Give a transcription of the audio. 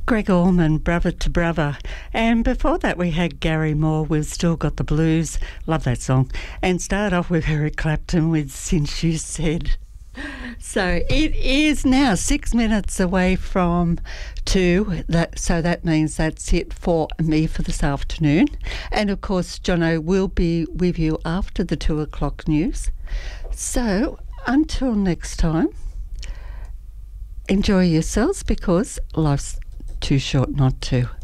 Greg Allman, Brother to Brother. And before that we had Gary Moore, We've Still Got the Blues. Love that song. And started off with Eric Clapton with Since You Said. So it is now 6 minutes away from 2. So that means that's it for me for this afternoon. And of course, Jono will be with you after the 2 o'clock news. So until next time, enjoy yourselves because life's too short not to.